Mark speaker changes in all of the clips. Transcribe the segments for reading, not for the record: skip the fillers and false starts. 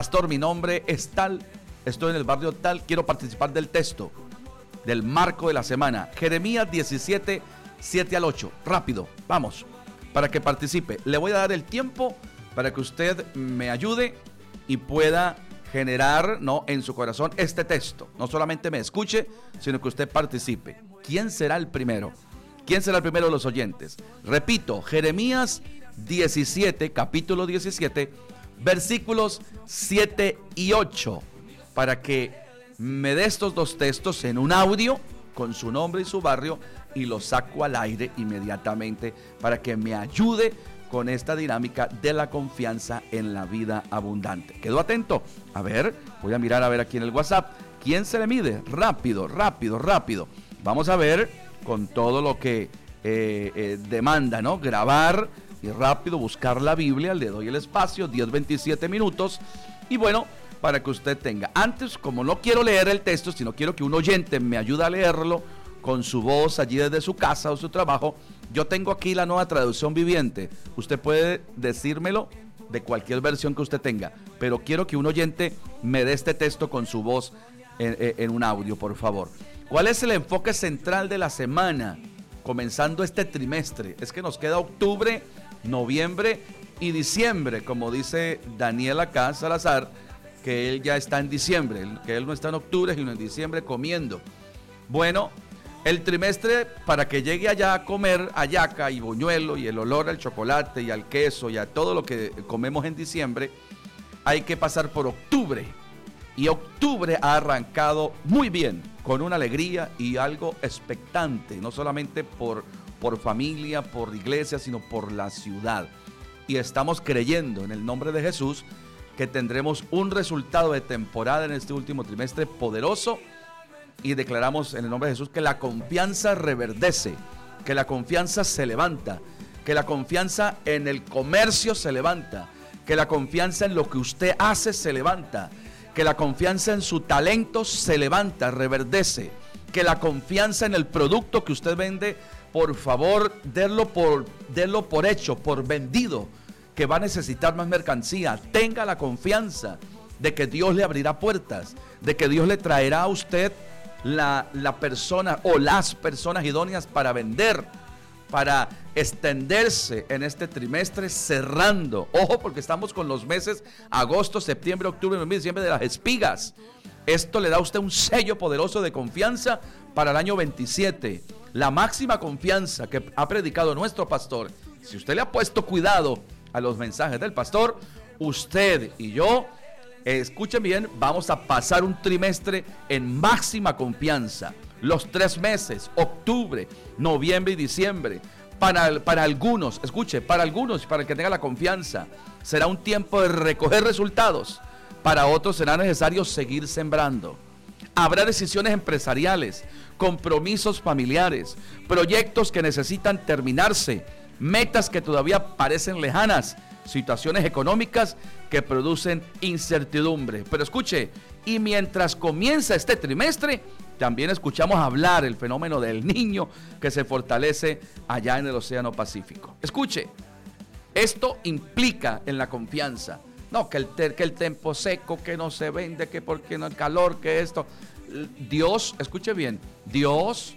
Speaker 1: pastor, mi nombre es tal, estoy en el barrio tal, quiero participar del texto, del marco de la semana. Jeremías 17, 7 al 8. Rápido, vamos, para que participe. Le voy a dar el tiempo para que usted me ayude y pueda generar, ¿no?, en su corazón este texto. No solamente me escuche, sino que usted participe. ¿Quién será el primero? ¿Quién será el primero de los oyentes? Repito, Jeremías 17, capítulo 17, versículos 7 y 8, para que me dé estos dos textos en un audio con su nombre y su barrio y lo saco al aire inmediatamente para que me ayude con esta dinámica de la confianza en la vida abundante. ¿Quedó atento? A ver, voy a mirar a ver aquí en el WhatsApp. ¿Quién se le mide? Rápido, rápido, rápido. Vamos a ver con todo lo que demanda, ¿no? Grabar y rápido buscar la Biblia. Le doy el espacio, 10, 27 minutos. Y bueno, para que usted tenga. Antes, como no quiero leer el texto, sino quiero que un oyente me ayude a leerlo con su voz allí desde su casa o su trabajo, yo tengo aquí la Nueva Traducción Viviente. Usted puede decírmelo de cualquier versión que usted tenga, pero quiero que un oyente me dé este texto con su voz en un audio, por favor. ¿Cuál es el enfoque central de la semana, comenzando este trimestre? Es que nos queda octubre, noviembre y diciembre, como dice Daniel acá, Salazar, que él ya está en diciembre, que él no está en octubre, sino en diciembre comiendo. Bueno, el trimestre, para que llegue allá a comer hallaca y buñuelo y el olor al chocolate y al queso y a todo lo que comemos en diciembre, hay que pasar por octubre. Y octubre ha arrancado muy bien, con una alegría y algo expectante, no solamente por familia, por iglesia, sino por la ciudad. Y estamos creyendo en el nombre de Jesús que tendremos un resultado de temporada en este último trimestre poderoso. Y declaramos en el nombre de Jesús que la confianza reverdece, que la confianza se levanta, que la confianza en el comercio se levanta, que la confianza en lo que usted hace se levanta, que la confianza en su talento se levanta, reverdece, que la confianza en el producto que usted vende, por favor, denlo por hecho, por vendido, que va a necesitar más mercancía. Tenga la confianza de que Dios le abrirá puertas, de que Dios le traerá a usted la persona o las personas idóneas para vender, para extenderse en este trimestre cerrando. Ojo, porque estamos con los meses agosto, septiembre, octubre, noviembre, diciembre de las espigas. Esto le da a usted un sello poderoso de confianza para el año 27. La máxima confianza que ha predicado nuestro pastor. Si usted le ha puesto cuidado a los mensajes del pastor, usted y yo, escuchen bien, vamos a pasar un trimestre en máxima confianza. Los 3 meses, octubre, noviembre y diciembre, para algunos, escuche, para algunos, para el que tenga la confianza, será un tiempo de recoger resultados. Para otros será necesario seguir sembrando. Habrá decisiones empresariales, compromisos familiares, proyectos que necesitan terminarse, metas que todavía parecen lejanas, situaciones económicas que producen incertidumbre. Pero escuche, y mientras comienza este trimestre, también escuchamos hablar el fenómeno del niño que se fortalece allá en el Océano Pacífico. Escuche, esto implica en la confianza. No, que el tiempo seco, que no se vende, que porque no el calor, que esto. Dios, escuche bien, Dios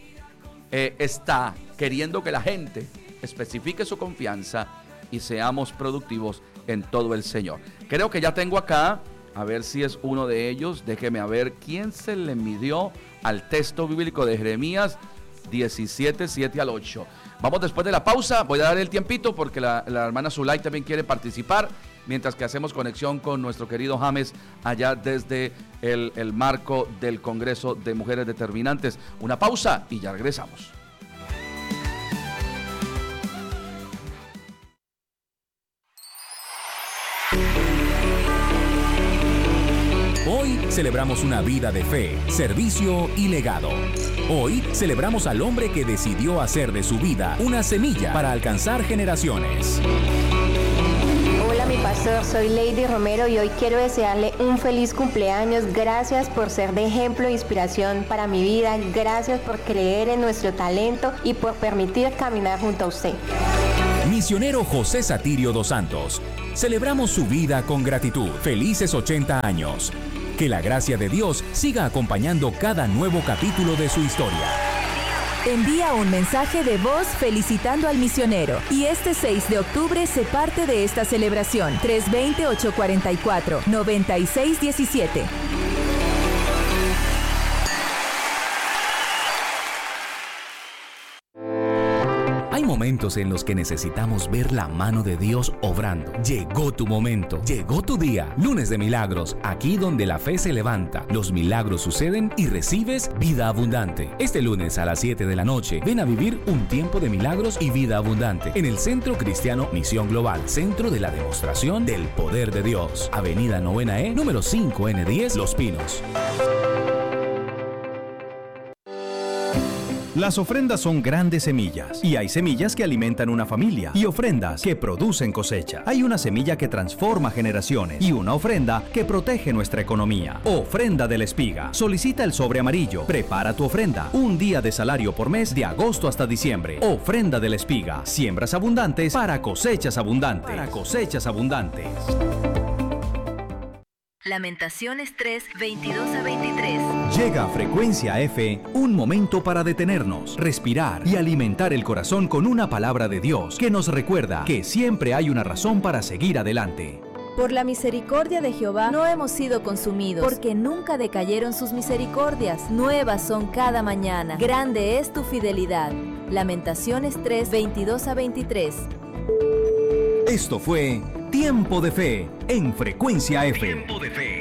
Speaker 1: está queriendo que la gente especifique su confianza y seamos productivos en todo el Señor. Creo que ya tengo acá, a ver si es uno de ellos, déjeme a ver quién se le midió al texto bíblico de Jeremías 17, 7 al 8. Vamos después de la pausa, voy a dar el tiempito porque la hermana Zulay también quiere participar, mientras que hacemos conexión con nuestro querido James allá desde el marco del Congreso de Mujeres Determinantes. Una pausa y ya regresamos.
Speaker 2: Hoy celebramos una vida de fe, servicio y legado. Hoy celebramos al hombre que decidió hacer de su vida una semilla para alcanzar generaciones.
Speaker 3: Hola, mi pastor, soy Lady Romero y hoy quiero desearle un feliz cumpleaños. Gracias por ser de ejemplo e inspiración para mi vida. Gracias por creer en nuestro talento y por permitir caminar junto a usted.
Speaker 2: Misionero José Satirio dos Santos, Celebramos su vida con gratitud. Felices 80 años. Que la gracia de Dios siga acompañando cada nuevo capítulo de su historia.
Speaker 4: Envía un mensaje de voz felicitando al misionero y este 6 de octubre se parte de esta celebración. 320-844-9617.
Speaker 2: Hay momentos en los que necesitamos ver la mano de Dios obrando. Llegó tu momento, llegó tu día. Lunes de Milagros, aquí donde la fe se levanta, los milagros suceden y recibes vida abundante. Este lunes a las 7 de la noche, ven a vivir un tiempo de milagros y vida abundante en el Centro Cristiano Misión Global, centro de la demostración del poder de Dios. Avenida 9E, número 5N10, Los Pinos.
Speaker 5: Las ofrendas son grandes semillas, y hay semillas que alimentan una familia, y ofrendas que producen cosecha. Hay una semilla que transforma generaciones, y una ofrenda que protege nuestra economía. Ofrenda de la Espiga. Solicita el sobre amarillo. Prepara tu ofrenda. Un día de salario por mes de agosto hasta diciembre. Ofrenda de la Espiga. Siembras abundantes para cosechas abundantes. Para cosechas abundantes.
Speaker 4: Lamentaciones 3, 22-23.
Speaker 5: Llega a Frecuencia F, un momento para detenernos, respirar y alimentar el corazón con una palabra de Dios que nos recuerda que siempre hay una razón para seguir adelante.
Speaker 4: Por la misericordia de Jehová no hemos sido consumidos, porque nunca decayeron sus misericordias. Nuevas son cada mañana. Grande es tu fidelidad. Lamentaciones 3, 22-23.
Speaker 5: Esto fue Tiempo de Fe en Frecuencia F.
Speaker 2: Tiempo de Fe.